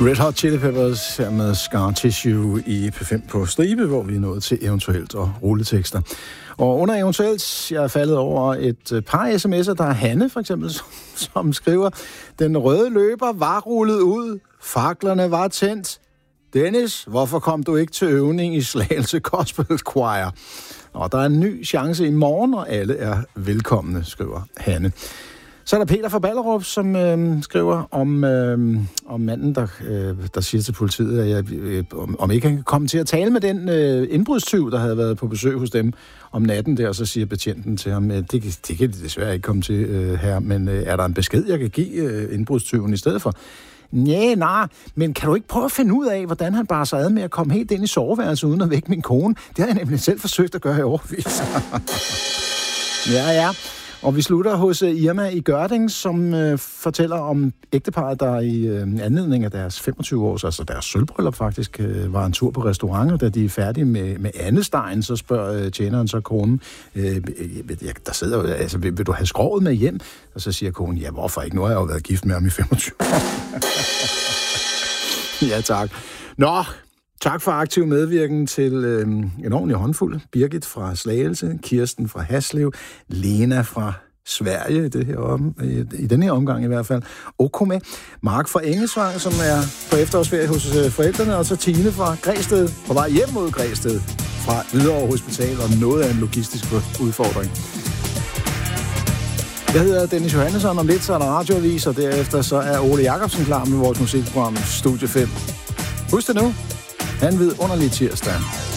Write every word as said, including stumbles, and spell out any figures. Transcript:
Red Hot Chili Peppers her med Scar Tissue i P fem på stribe, hvor vi er nået til eventuelt og rulletekster. Og under eventuelt, jeg er faldet over et par sms'er, der er Hanne for eksempel, som, som skriver, den røde løber var rullet ud, faklerne var tændt. Dennis, hvorfor kom du ikke til øvning i Slagelse Gospel Choir? Og der er en ny chance i morgen, og alle er velkomne, skriver Hanne. Så er der Peter fra Ballerup, som øh, skriver om, øh, om manden, der, øh, der siger til politiet, at jeg, øh, om, om ikke han kan komme til at tale med den øh, indbrudstyv, der havde været på besøg hos dem om natten der, og så siger betjenten til ham, at det, det kan de desværre ikke komme til øh, her, men øh, er der en besked, jeg kan give øh, indbrudstyven i stedet for? Næh, nej, men kan du ikke prøve at finde ud af, hvordan han bare sig ad med at komme helt ind i soveværelset uden at vække min kone? Det har jeg nemlig selv forsøgt at gøre i årevis. ja, ja. Og vi slutter hos Irma i Gørding, som øh, fortæller om ægteparret, der i øh, anledning af deres femogtyve års, altså deres sølvbryllup faktisk, øh, var en tur på restaurant, og da de er færdige med, med andestegen, så spørger øh, tjeneren så konen, øh, jeg, der sidder jo, altså, vil, vil du have skroget med hjem? Og så siger konen, ja, hvorfor ikke? Nu har jeg jo været gift med ham i femogtyve år. ja, tak. Nå, tak for aktiv medvirken til øh, en ordentlig håndfuld. Birgit fra Slagelse, Kirsten fra Haslev, Lena fra Sverige, det her om, i, i den her omgang i hvert fald, Okome, Mark fra Engesvang, som er på efterårsferie hos øh, forældrene, og så Tine fra Græsted, på vej hjem mod Græsted fra Hvidovre Hospital, og noget af en logistisk udfordring. Jeg hedder Dennis Johannesson, om lidt så er der radioavis, og derefter så er Ole Jacobsen klar med vores musikprogram Studie fem. Husk det nu. Han ved underlig tirsdag.